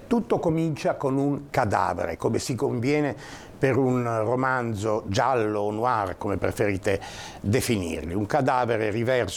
Tutto comincia con un cadavere, come si conviene per un romanzo giallo o noir, come preferite definirli. Un cadavere riverso